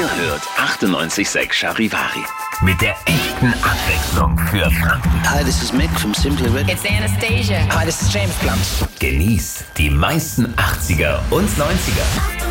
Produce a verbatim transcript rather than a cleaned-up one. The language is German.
Ihr hört achtundneunzig Komma sechs Charivari. Mit der echten Abwechslung für Franken. Hi, this is Mick from Simply Red. It's Anastasia. Hi, this is James Blunt. Genießt die meisten achtziger und neunziger.